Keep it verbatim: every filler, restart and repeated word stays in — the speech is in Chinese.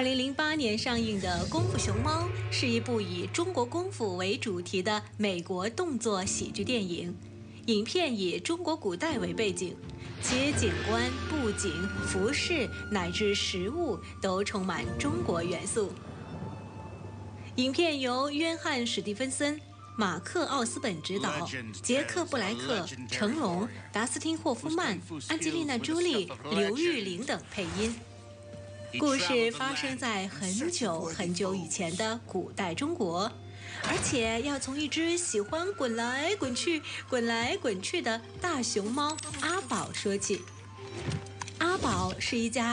二零零八年上映的《功夫熊猫》是一部以中国功夫为主题的美国动作喜剧电影。影片以中国古代为背景，其景观、布景、服饰乃至食物都充满中国元素。影片由约翰·史蒂芬森、马克·奥斯本执导，杰克·布莱克、成龙、达斯汀·霍夫曼、安吉丽娜·朱莉、刘玉玲等配音。故事发生在很久很久以前的古代中国，而且要从一只喜欢滚来滚去、滚来滚去的大熊猫阿宝说起。阿宝是一家